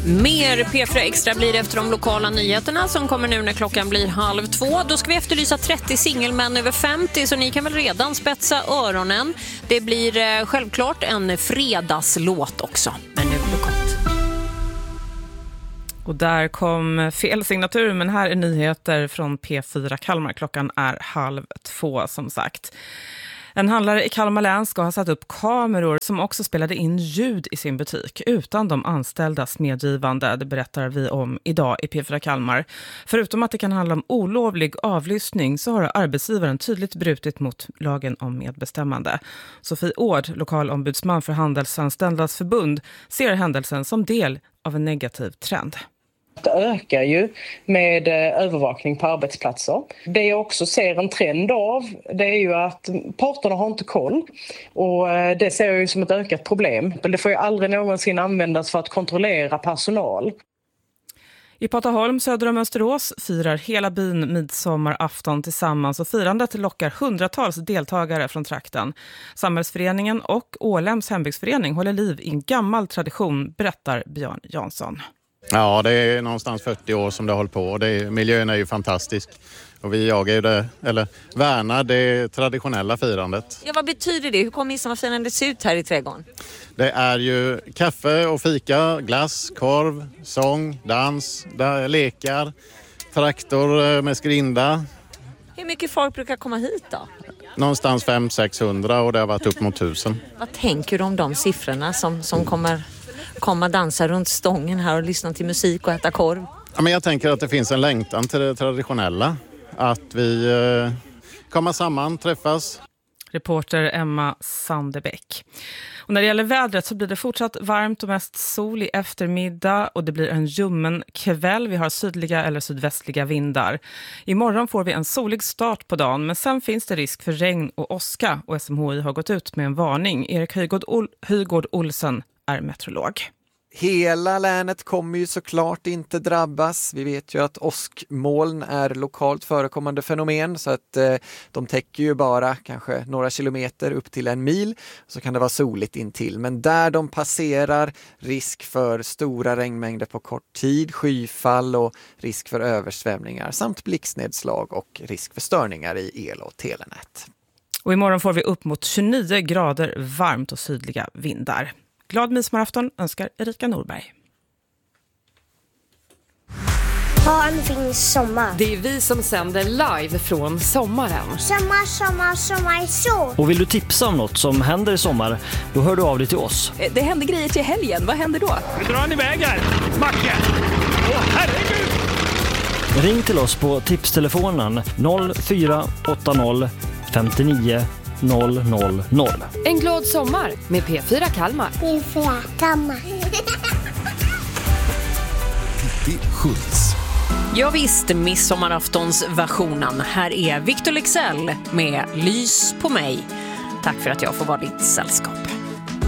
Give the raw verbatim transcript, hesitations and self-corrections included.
Mer P fyra Extra blir efter de lokala nyheterna som kommer nu när klockan blir halv två. Då ska vi efterlysa trettio singelmän över femtio, så ni kan väl redan spetsa öronen. Det blir eh, självklart en fredagslåt också, men nu lokalt. Och där kom fel signatur, men här är nyheter från P fyra Kalmar. Klockan är halv två som sagt. En handlare i Kalmar län ska ha satt upp kameror som också spelade in ljud i sin butik utan de anställdas medgivande. Det berättar vi om idag i P fyra Kalmar. Förutom att det kan handla om olovlig avlyssning så har arbetsgivaren tydligt brutit mot lagen om medbestämmande. Sofie Ord, lokalombudsman för Handelsanställdas förbund, ser händelsen som del av en negativ trend. Det ökar ju med övervakning på arbetsplatser. Det jag också ser en trend av, det är ju att parterna har inte koll. Och det ser jag ju som ett ökat problem. Det får ju aldrig någonsin användas för att kontrollera personal. I Pataholm söder om Mönsterås firar hela byn midsommarafton tillsammans och firandet lockar hundratals deltagare från trakten. Samhällsföreningen och Ålems hembygdsförening håller liv i en gammal tradition, berättar Björn Jansson. Ja, det är någonstans fyrtio år som det har hållit på och det är, miljön är ju fantastisk. Och vi jagar ju det, eller värnar det traditionella firandet. Ja, vad betyder det? Hur kommer midsommarfirandet se ut här i trädgården? Det är ju kaffe och fika, glass, korv, sång, dans, där, lekar, traktor med skrinda. Hur mycket folk brukar komma hit då? Någonstans fem till sexhundra och det har varit upp mot tusen. Vad tänker du om de siffrorna som, som kommer komma dansa runt stången här och lyssna till musik och äta korv? Ja, men jag tänker att det finns en längtan till det traditionella. Att vi eh, kommer samman, träffas. Reporter Emma Sandebäck. Och när det gäller vädret så blir det fortsatt varmt och mest sol i eftermiddag och det blir en ljummen kväll. Vi har sydliga eller sydvästliga vindar. Imorgon får vi en solig start på dagen, men sen finns det risk för regn och åska och S M H I har gått ut med en varning. Erik Höjgård, Ol- Höjgård Olsen är meteorolog. Hela länet kommer ju såklart inte drabbas. Vi vet ju att åskmoln är lokalt förekommande fenomen så att eh, de täcker ju bara kanske några kilometer upp till en mil. Så kan det vara soligt intill. Men där de passerar, risk för stora regnmängder på kort tid, skyfall och risk för översvämningar samt blixtnedslag och risk för störningar i el- och telenät. Och imorgon får vi upp mot tjugonio grader varmt och sydliga vindar. Glad midsommarafton önskar Erika Norberg. Barn finns sommar. Det är vi som sänder live från sommaren. Sommar, sommar, sommar, så. Och vill du tipsa om något som händer i sommar, då hör du av dig till oss. Det händer grejer till helgen. Vad händer då? Vi drar iväg här. Macke! Åh, herregud! Ring till oss på tipstelefonen noll fyra åtta noll fem nio noll noll noll. En glad sommar med P fyra Kalmar. P fyra Kalmar. Titti Schultz. Ja visst, midsommaraftons versionen. Här är Victor Lexell med Lys på mig. Tack för att jag får vara ditt sällskap.